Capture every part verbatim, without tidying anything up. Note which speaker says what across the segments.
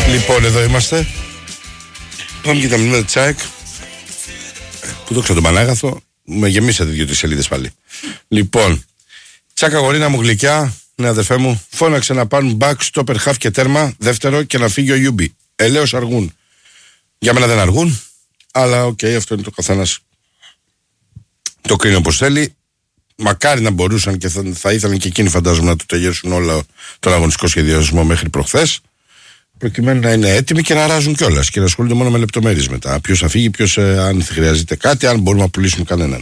Speaker 1: Λοιπόν, εδώ είμαστε. Πάμε και τα μηνύματα τσάκ. Που δόξα τον Πανάγαθο. Με γεμίσατε δύο-τρεις σελίδες πάλι. Λοιπόν, τσάκα γορίνα μου γλυκιά. Ναι, αδερφέ μου, φώναξε να πάρουν back, stopper, half και τέρμα. Δεύτερο και να φύγει ο Ιούμπι. Ελέος αργούν. Για μένα δεν αργούν. Αλλά οκ, okay, αυτό είναι το καθένας. Το κρίνει όπως θέλει. Μακάρι να μπορούσαν και θα, θα ήθελαν και εκείνοι, φαντάζομαι, να το τελειώσουν όλο τον αγωνιστικό σχεδιασμό μέχρι προχθές. Προκειμένου να είναι έτοιμοι και να ράζουν κιόλας και να ασχολούνται μόνο με λεπτομέρειες μετά. Ποιος θα φύγει, ποιος ε, αν χρειάζεται κάτι, αν μπορούμε να πουλήσουμε κανέναν.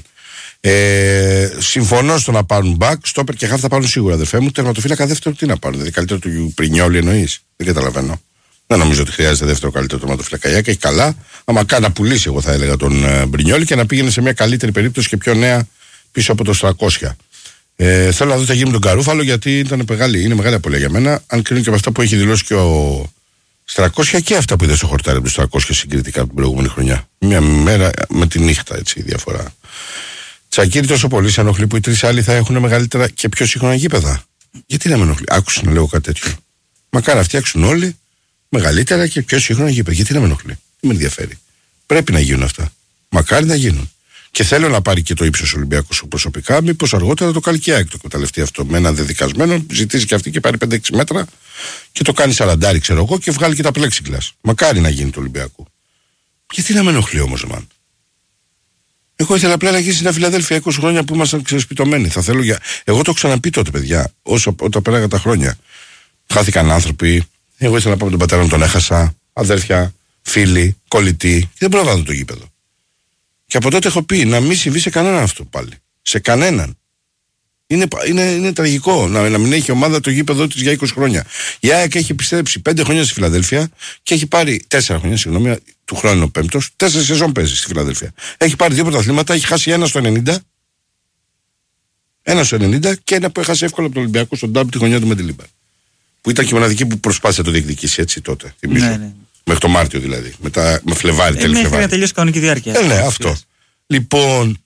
Speaker 1: Ε, συμφωνώ στο να πάρουν back, stopper και half θα πάρουν σίγουρα, αδερφέ μου. Τερματοφύλακα δεύτερο τι να πάρουν. Δηλαδή καλύτερο του Πρινιόλι εννοείς. Δεν καταλαβαίνω. Δεν νομίζω ότι χρειάζεται δεύτερο καλύτερο τερματοφύλακα. Έχει καλά. Άμα κάνει να πουλήσει, εγώ θα έλεγα τον ε, Μπρινιόλι και να πήγαινε σε μια καλύτερη περίπτωση και πιο νέα πίσω από το τριακόσια. Ε, θέλω να δω τι θα γίνει με τον Καρούφαλο, γιατί ήταν μεγάλη, είναι μεγάλη απολύτω για μένα. Αν κρίνω και με αυτά που έχει δηλώσει και ο τριακόσια και αυτά που είδε στο χορτάρι του τριακόσια συγκριτικά την προηγούμενη χρονιά. Μια μέρα με τη νύχτα, έτσι η διαφορά. Τσακίρι, τόσο πολύ σε ενοχλεί που οι τρεις άλλοι θα έχουν μεγαλύτερα και πιο σύγχρονα γήπεδα. Γιατί να με ενοχλεί. Άκουσα να λέω κάτι τέτοιο. Μακάρι να φτιάξουν όλοι μεγαλύτερα και πιο σύγχρονα γήπεδα. Γιατί να με ενοχλεί. Δεν με ενδιαφέρει. Πρέπει να γίνουν αυτά. Μακάρι να γίνουν. Και θέλω να πάρει και το ύψος Ολυμπιακός προσωπικά. Μήπως αργότερα το Καλκιάκ το εκμεταλλευτεί αυτό με έναν δεδικασμένο, ζητήσει και αυτή και πάρει πέντε έξι μέτρα και το κάνει σαραντάρι, ξέρω εγώ, και βγάλει και τα πλέξιγκλας. Μακάρι να γίνει το Ολυμπιακό. Γιατί να με ενοχλεί όμως, μαν. Εγώ ήθελα απλά να γίνει στην Φιλαδέλφια είκοσι χρόνια που ήμασταν ξεσπιτωμένοι. Θα θέλω για... Εγώ το έχω ξαναπεί τότε, παιδιά, όσο όταν πέραγα τα χρόνια. Χάθηκαν άνθρωποι. Εγώ ήθελα να πάω με τον πατέρα μου, τον έχασα. Αδέρφια, φίλοι, κολλητοί. Και δεν προλαβαίνω το γήπεδο. Και από τότε έχω πει να μην συμβεί σε κανέναν αυτό πάλι. Σε κανέναν. Είναι, είναι, είναι τραγικό να, να μην έχει ομάδα το γήπεδο της για είκοσι χρόνια. Η ΑΕΚ έχει επιστρέψει πέντε χρόνια στη Φιλαδέλφια και έχει πάρει τέσσερα χρόνια, συγγνώμη, του χρόνου ο πέμπτος, τέσσερις σεζόν παίζει στη Φιλαδέλφια. Έχει πάρει δύο πρωταθλήματα, έχει χάσει ένα στο ενενήντα. Ένα στο ενενήντα και ένα που έχασε εύκολα από τον Ολυμπιακό στον Ντάμπ τη χρονιά του με τη Λίμπα. Που ήταν και η μοναδική που προσπάθησε να το διεκδικήσει έτσι τότε. Θυμίζω. Ναι, ναι. Μέχρι το Μάρτιο δηλαδή. Μετά, με Φλεβάρι,
Speaker 2: ε,
Speaker 1: τέλη Φλεβάρι.
Speaker 2: Μέχρι να τελειώσει κανονική διάρκεια.
Speaker 1: Ε, ναι, αυτό. Λοιπόν,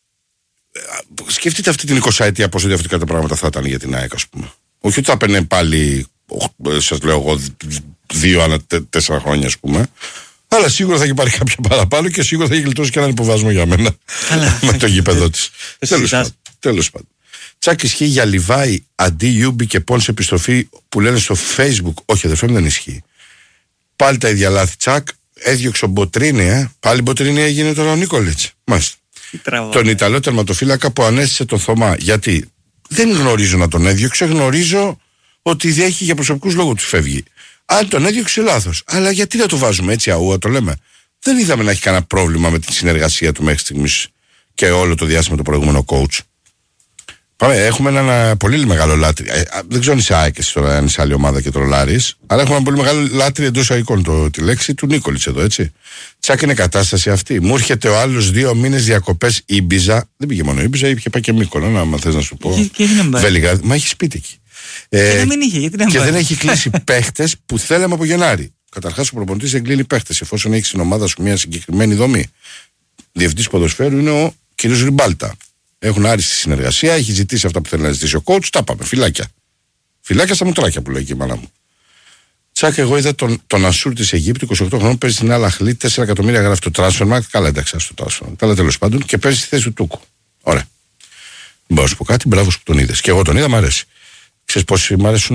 Speaker 1: σκεφτείτε αυτή την εικοσαετία πόσο διαφορετικά τα πράγματα θα ήταν για την ΑΕΚ, ας πούμε. Όχι ότι θα έπαιρνε πάλι, σας λέω εγώ, δύο ανά τέσσερα χρόνια, ας πούμε. Αλλά σίγουρα θα έχει πάρει κάποια παραπάνω και σίγουρα θα έχει γλιτώσει και έναν υποβασμό για μένα. με το γήπεδο της. Τέλος πάντων. Τσάκ, ισχύει για Λιβάη αντί Ιούμπι και Πόν σε επιστροφή που λένε στο Facebook. Όχι, αδερφέ μου, δεν ισχύει. Πάλι τα ίδια λάθη, Τσάκ. Έδιωξε ο Μποτρίνη, ε. Πάλι Μποτρίνη έγινε τώρα ο Νίκολιτς. Μάλιστα. Τον Ιταλό τερματοφύλακα που ανέστησε τον Θωμά. Γιατί δεν γνωρίζω να τον έδιωξε, γνωρίζω ότι έχει για προσωπικούς λόγους του φεύγει. Αν τον έδιωξε, λάθος. Αλλά γιατί να το βάζουμε έτσι αούα, το λέμε. Δεν είδαμε να έχει κανένα πρόβλημα με τη συνεργασία του μέχρι στιγμής και όλο το διάστημα το προηγούμενο coach. Πάμε, έχουμε ένα πολύ μεγάλο λάτρη. Ε, δεν ξέρω αν είσαι Άικες τώρα, αν είσαι άλλη ομάδα και τρολάρεις. Αλλά έχουμε ένα πολύ μεγάλο λάτρη εντός αικών, το, τη λέξη του Νίκολιτς εδώ, έτσι. Τσάκ, είναι κατάσταση αυτή. Μου έρχεται ο άλλος δύο μήνες διακοπές Ήμπιζα. Δεν πήγε μόνο Ήμπιζα, είχε πάει και Μύκονο, άμα θες να σου πω.
Speaker 2: Και, και
Speaker 1: Βέλιγα, μα έχει σπίτι εκεί. Ε,
Speaker 2: και, δεν είχε, γιατί δεν
Speaker 1: και δεν έχει κλείσει παίχτες που θέλαμε από Γενάρη. Καταρχάς, ο προπονητής εγκλίνει παίχτες εφόσον έχει στην ομάδα σου μια συγκεκριμένη δομή. Διευθυντής ποδοσφαίρου είναι ο κ. Ριμπάλτα. Έχουν άριστη συνεργασία, έχει ζητήσει αυτά που θέλει να ζητήσει ο coach. Τα πάμε, φυλάκια. Φυλάκια στα μουτράκια που λέει και η μάνα μου. Τσάκ, εγώ είδα τον, τον Ασούρ της Αιγύπτου, είκοσι οκτώ χρόνων, παίζει στην Αλ-Αχλή, τέσσερα εκατομμύρια γράφει το Transfermarkt. Καλά, εντάξει, στο Transfermarkt. Αλλά τέλος πάντων και παίζει στη θέση του Τούκου. Ωραία. Δεν μπορώ να σου πω κάτι, μπράβο που τον είδες. Και εγώ τον είδα, μ' αρέσει. Ξέρεις πόσοι μ' αρέσουν.